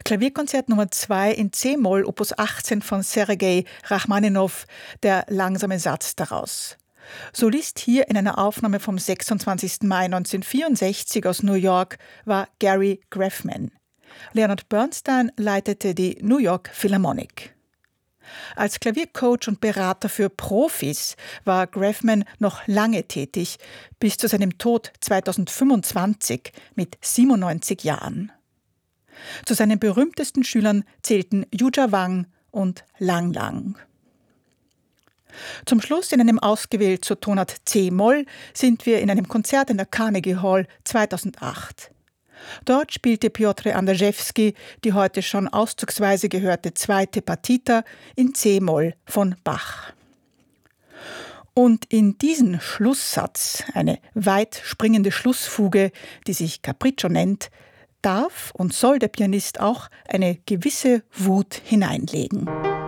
Klavierkonzert Nummer 2 in C-Moll, Opus 18 von Sergei Rachmaninow, der langsame Satz daraus. Solist hier in einer Aufnahme vom 26. Mai 1964 aus New York war Gary Graffman. Leonard Bernstein leitete die New York Philharmonic. Als Klaviercoach und Berater für Profis war Graffman noch lange tätig, bis zu seinem Tod 2025 mit 97 Jahren. Zu seinen berühmtesten Schülern zählten Yuja Wang und Lang Lang. Zum Schluss in einem ausgewählt zur Tonart C-Moll sind wir in einem Konzert in der Carnegie Hall 2008. Dort spielte Piotr Andrzejewski die heute schon auszugsweise gehörte zweite Partita in C-Moll von Bach. Und in diesen Schlusssatz, eine weit springende Schlussfuge, die sich Capriccio nennt, darf und soll der Pianist auch eine gewisse Wut hineinlegen.